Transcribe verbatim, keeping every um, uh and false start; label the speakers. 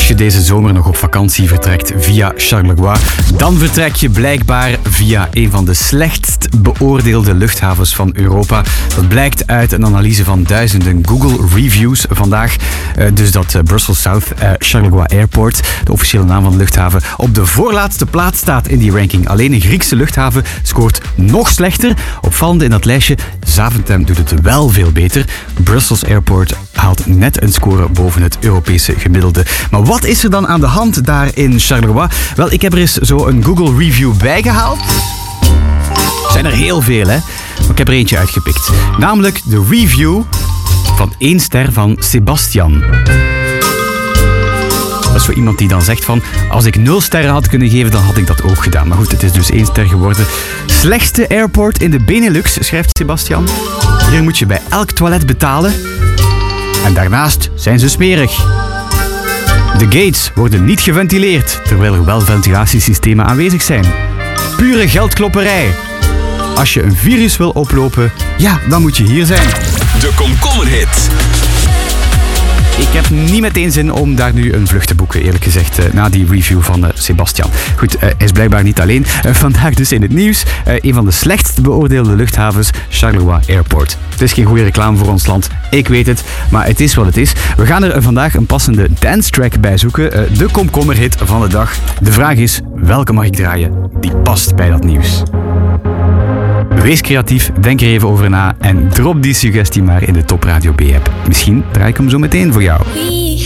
Speaker 1: je deze zomer nog op vakantie vertrekt via Charleroi, dan vertrek je blijkbaar via een van de slechtst beoordeelde luchthavens van Europa. Dat blijkt uit een analyse van duizenden Google reviews vandaag. Uh, dus dat uh, Brussels South uh, Charleroi Airport, de officiële naam van de luchthaven, op de voorlaatste plaats staat in die ranking. Alleen een Griekse luchthaven scoort nog slechter. Opvallend in dat lijstje, Zaventem doet het wel veel beter. Brussels Airport haalt net een score boven het Europese gemiddelde. Maar wat is er dan aan de hand daar in Charleroi? Wel, ik heb er eens zo een Google review bijgehaald. Er zijn er heel veel, hè. Maar ik heb er eentje uitgepikt. Namelijk de review van één ster van Sebastian. Dat is voor iemand die dan zegt van, als ik nul sterren had kunnen geven, dan had ik dat ook gedaan. Maar goed, het is dus één ster geworden. Slechtste airport in de Benelux, schrijft Sebastian. Hier moet je bij elk toilet betalen. En daarnaast zijn ze smerig. De gates worden niet geventileerd, terwijl er wel ventilatiesystemen aanwezig zijn. Pure geldklopperij. Als je een virus wil oplopen, ja, dan moet je hier zijn.
Speaker 2: De komkommerhit.
Speaker 1: Ik heb niet meteen zin om daar nu een vlucht te boeken, eerlijk gezegd, na die review van uh, Sebastian. Goed, uh, hij is blijkbaar niet alleen. Uh, vandaag dus in het nieuws, uh, een van de slechtst beoordeelde luchthavens, Charleroi Airport. Het is geen goede reclame voor ons land, ik weet het, maar het is wat het is. We gaan er vandaag een passende dance track bij zoeken, uh, de komkommerhit van de dag. De vraag is, welke mag ik draaien? Die past bij dat nieuws. Wees creatief, denk er even over na en drop die suggestie maar in de Top Radio B-app. Misschien draai ik hem zo meteen voor jou.
Speaker 3: We